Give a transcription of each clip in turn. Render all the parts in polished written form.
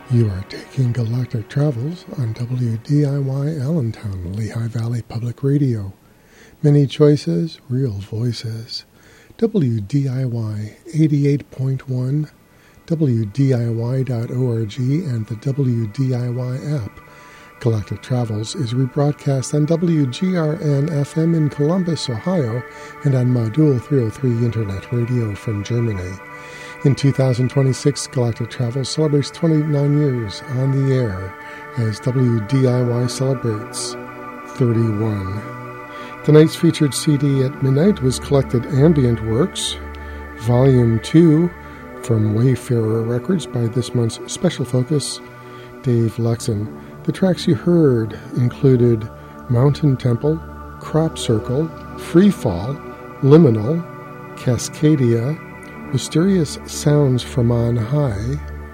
You are taking Galactic Travels on WDIY Allentown, Lehigh Valley Public Radio. Many choices, real voices. WDIY 88.1, WDIY.org, and the WDIY app. Galactic Travels is rebroadcast on WGRN-FM in Columbus, Ohio, and on Modul 303 Internet Radio from Germany. In 2026, Galactic Travels celebrates 29 years on the air as WDIY celebrates 31. Tonight's featured CD at midnight was Collected Ambient Works, Volume 2, from Wayfarer Records by this month's Special Focus, Dave Lexon. The tracks you heard included Mountain Temple, Crop Circle, Free Fall, Liminal, Cascadia, Mysterious Sounds from On High,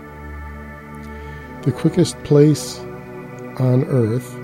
The Quietest Place on Earth,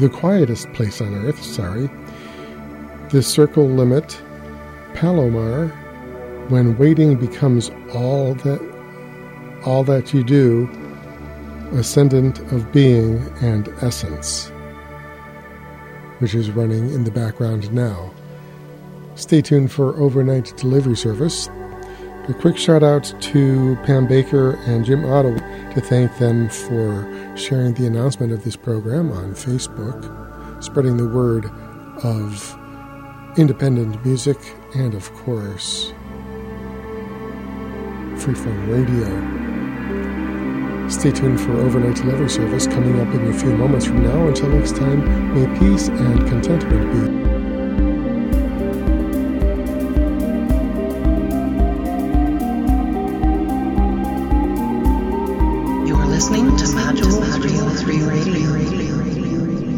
The Circle Limit, Palomar, When Waiting Becomes All That You Do, Ascendant of Being, and Essence, which is running in the background now. Stay tuned for overnight delivery service. A quick shout out to Pam Baker and Jim Otto to thank them for sharing the announcement of this program on Facebook, spreading the word of independent music, and of course, Freeform Radio. Stay tuned for overnight delivery service coming up in a few moments from now. Until next time, may peace and contentment be. Listening to Module 303 Radio.